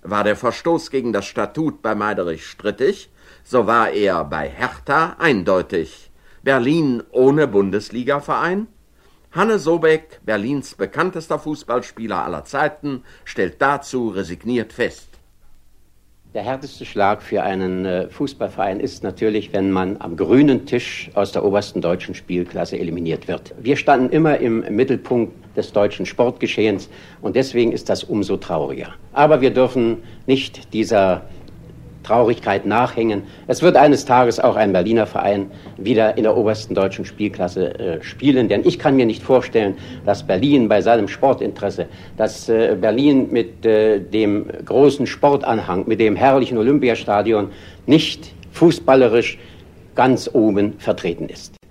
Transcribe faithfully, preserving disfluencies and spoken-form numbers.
War der Verstoß gegen das Statut bei Meiderich strittig, so war er bei Hertha eindeutig. Berlin ohne Bundesligaverein? Hanne Sobeck, Berlins bekanntester Fußballspieler aller Zeiten, stellt dazu resigniert fest: Der härteste Schlag für einen Fußballverein ist natürlich, wenn man am grünen Tisch aus der obersten deutschen Spielklasse eliminiert wird. Wir standen immer im Mittelpunkt des deutschen Sportgeschehens und deswegen ist das umso trauriger. Aber wir dürfen nicht dieser Traurigkeit nachhängen. Es wird eines Tages auch ein Berliner Verein wieder in der obersten deutschen Spielklasse äh, spielen, denn ich kann mir nicht vorstellen, dass Berlin bei seinem Sportinteresse, dass äh, Berlin mit äh, dem großen Sportanhang, mit dem herrlichen Olympiastadion nicht fußballerisch ganz oben vertreten ist.